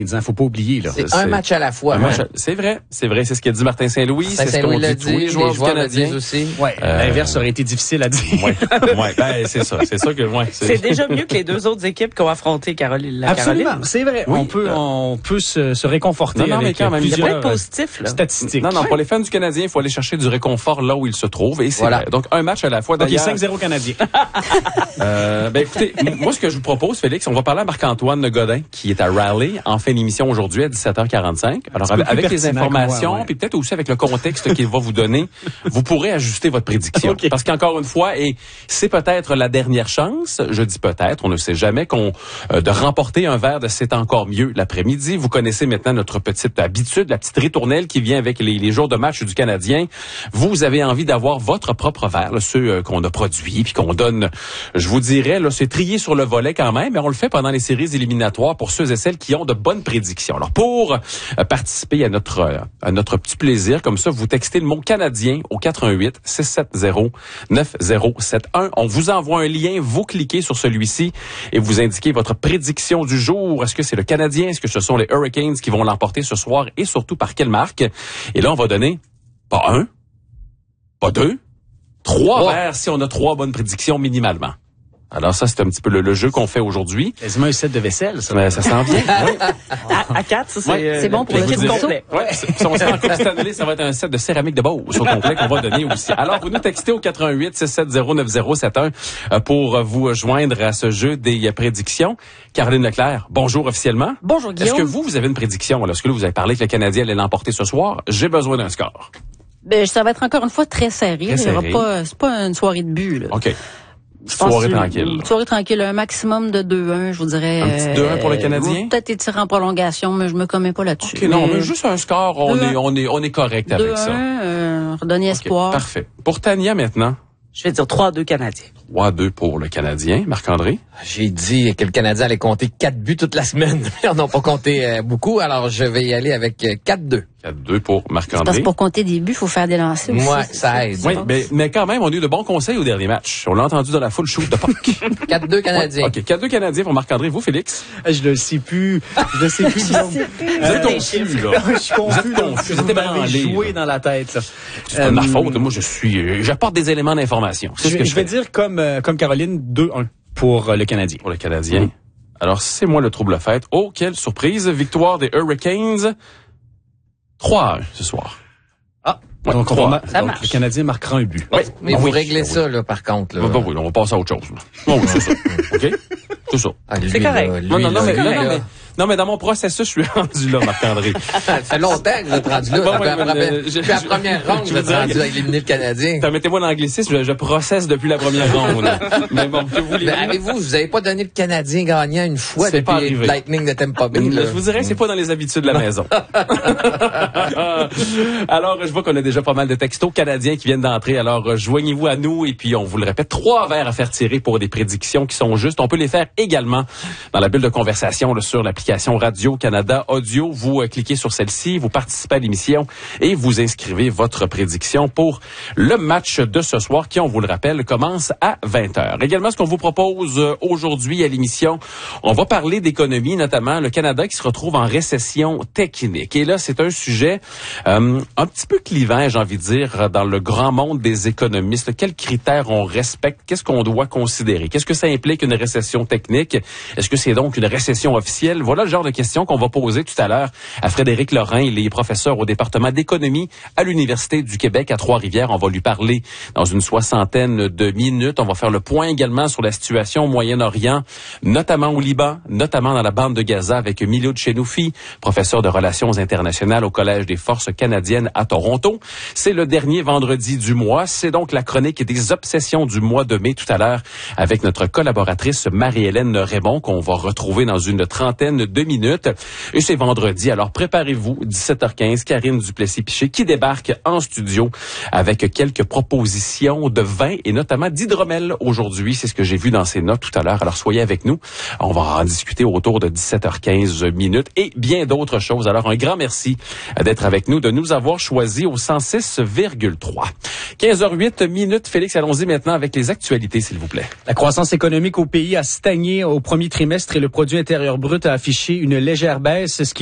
Il disait, faut pas oublier, là. C'est un match à la fois. C'est vrai. C'est ce qu'a dit Martin Saint-Louis. C'est ce qu'on dit tous les joueurs du Canadien aussi. Ouais, l'inverse aurait été difficile à dire. Ouais, ben, c'est ça. C'est ça que, c'est déjà mieux que les deux autres équipes qui ont affronté Caroline. Absolument. C'est vrai. Oui. On peut se réconforter. Non, mais quand même, il y a plein de positifs, là. Statistiques. Non, pour les fans du Canadien, il faut aller chercher du réconfort là où il se trouve. Et c'est vrai. Donc, un match à la fois. D'ailleurs. OK, 5-0 Canadien. Écoutez, moi, ce que je vous propose, Félix, on va parler à Marc-Antoine Godin, qui est à Raleigh, en fin d'émission aujourd'hui à 17h45. Alors, avec les informations, puis peut-être aussi avec le contexte qu'il va vous donner, vous pourrez ajuster votre prédiction. Okay. Parce qu'encore une fois, et c'est peut-être la dernière chance, je dis peut-être, on ne sait jamais, de remporter un verre de C'est encore mieux l'après-midi. Vous connaissez maintenant notre petite habitude, la petite ritournelle qui vient avec les jours de match du Canadien. Vous avez envie d'avoir votre propre verre, là, ceux qu'on a produits, puis qu'on donne, je vous dirais, là, c'est trié sur le volet quand même, mais on le fait pendant les séries éliminatoires pour ceux et celles qui ont de bonnes prédictions. Alors, pour participer à notre petit plaisir, comme ça, vous textez le mot Canadien au 418-670-9071. On vous envoie un lien, vous cliquez sur celui-ci et vous indiquez votre prédiction du jour. Est-ce que c'est le Canadien? Est-ce que ce sont les Hurricanes qui vont l'emporter ce soir? Et surtout, par quelle marque? Et là, on va donner pas un, pas deux, trois verres si on a trois bonnes prédictions minimalement. Alors ça, c'est un petit peu le jeu qu'on fait aujourd'hui. Quasiment un set de vaisselle, ça. Mais ça s'en vient. Oui. À 4, ça, c'est bon pour le kit complet. Oui, si on s'en coupe cette année, ça va être un set de céramique de Beauce au complet qu'on va donner aussi. Alors, vous nous textez au 418-670-9071 pour vous joindre à ce jeu des prédictions. Caroline Leclerc, bonjour officiellement. Bonjour Guillaume. Est-ce que vous avez une prédiction? Est-ce que vous avez parlé que le Canadien allait l'emporter ce soir? J'ai besoin d'un score. Ça va être encore une fois très serré. C'est pas une soirée de but, là. OK. Soirée tranquille. Soirée tranquille, un maximum de 2-1, je vous dirais. Un petit 2-1 pour le Canadien? Peut-être étirer en prolongation, mais je me commets pas là-dessus. OK, non, mais juste un score, on est correct avec ça. 2-1, redonner espoir. Parfait. Pour Tania maintenant? Je vais dire 3-2 Canadien. 3-2 pour le Canadien. Marc-André? J'ai dit que le Canadien allait compter 4 buts toute la semaine. Ils n'en ont pas compté beaucoup, alors je vais y aller avec 4-2. 4-2 pour Marc-André. Parce que pour compter des buts, il faut faire des lancers aussi. Moi, ça aide. Oui, mais quand même, on a eu de bons conseils au dernier match. On l'a entendu dans la foule shoot de puck. 4-2 Canadiens. OK, 4-2 Canadiens pour Marc-André. Vous, Félix? Je le sais plus. Vous êtes confus, là. Je suis confus. Vous êtes ébranlé. Joué dans la tête, là. C'est pas de ma faute. Moi, j'apporte des éléments d'information. Je vais dire comme Caroline, 2-1 pour le Canadien. Pour le Canadien. Alors, c'est moi le trouble-fête. Oh, quelle surprise. Victoire des Hurricanes. 3-1 ce soir. Ouais, donc le Canadien marquera un but. Oui, mais vous réglez ça, là, par contre. Là. Oui, on va passer à autre chose. Oui, c'est ça. OK? C'est ça. C'est correct. Non, mais dans mon processus, je suis rendu là, Marc-André. Ça fait longtemps que vous êtes rendu là. Depuis la première ronde, vous êtes rendu à éliminer le Canadien. Permettez-moi l'anglicisme, je processe depuis la première ronde. Mais bon, que vous voulez. Avez-vous avez pas donné le Canadien gagnant une fois depuis le Lightning de Tampa Bay? Je vous dirais, c'est pas dans les habitudes de la maison. Alors, je vois qu'on a déjà pas mal de textos canadiens qui viennent d'entrer. Alors, joignez-vous à nous et puis on vous le répète, 3 verres à faire tirer pour des prédictions qui sont justes. On peut les faire également dans la bulle de conversation là, sur l'application Radio-Canada Audio. Vous cliquez sur celle-ci, vous participez à l'émission et vous inscrivez votre prédiction pour le match de ce soir qui, on vous le rappelle, commence à 20h. Également, ce qu'on vous propose aujourd'hui à l'émission, on va parler d'économie, notamment le Canada qui se retrouve en récession technique. Et là, c'est un sujet un petit peu clivant, j'ai envie de dire, dans le grand monde des économistes. Quels critères on respecte? Qu'est-ce qu'on doit considérer? Qu'est-ce que ça implique une récession technique? Est-ce que c'est donc une récession officielle? Voilà le genre de questions qu'on va poser tout à l'heure à Frédéric Lorrain. Il est professeur au département d'économie à l'Université du Québec à Trois-Rivières. On va lui parler dans une 60aine de minutes. On va faire le point également sur la situation au Moyen-Orient, notamment au Liban, notamment dans la bande de Gaza avec Miloud Chenoufi, professeur de relations internationales au Collège des forces canadiennes à Toronto. C'est le dernier vendredi du mois. C'est donc la chronique des obsessions du mois de mai tout à l'heure avec notre collaboratrice Marie-Hélène Raymond qu'on va retrouver dans une trentaine de minutes. Et c'est vendredi, alors préparez-vous, 17h15, Karine Duplessis-Piché qui débarque en studio avec quelques propositions de vin et notamment d'hydromel aujourd'hui. C'est ce que j'ai vu dans ses notes tout à l'heure. Alors soyez avec nous. On va en discuter autour de 17h15 minutes et bien d'autres choses. Alors un grand merci d'être avec nous, de nous avoir choisis au 106,3. 15h08 minutes. Félix, allons-y maintenant avec les actualités, s'il vous plaît. La croissance économique au pays a stagné au premier trimestre et le produit intérieur brut a affiché affiché une légère baisse, ce qui